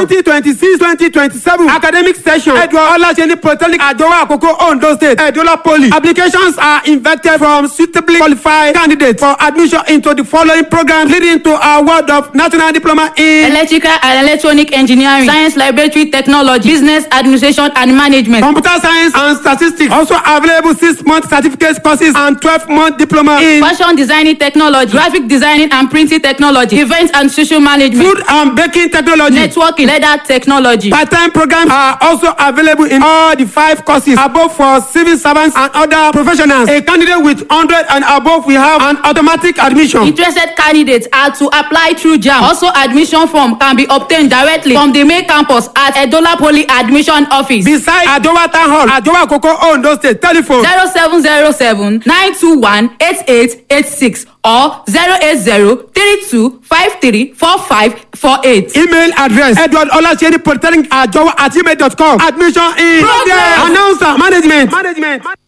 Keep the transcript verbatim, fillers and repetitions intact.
twenty twenty-six twenty twenty-seven academic session. Edward Olaseni Polytechnic Ajowa Akoko Ondo State, Edola Poly. Applications are invited from suitably qualified candidates for admission into the following programs leading to a world of national diploma in electrical and electronic engineering, science, laboratory technology, business administration and management, computer science and statistics. Also available six-month certificate courses and twelve-month diploma in fashion designing technology, graphic designing and printing technology, events and social management, food and baking technology, networking, leather technology. Part-time programs are also available in all the five courses above for civil servants and other professionals. A candidate with one hundred and above will have an automatic admission. Interested candidates are to apply through JAMB. Also, admission form can be obtained directly from the main campus at Edola Poly Admission Office. Beside Ajowa Town Hall, Ajowa Akoko Ondo State, telephone zero seven zero seven nine two one eight eight eight six or zero eight zero three two five three four five four eight. Email address Edward Olaseni Polytechnic Ajowa at gmail dot com. Admission in progress. Announcer management. Management.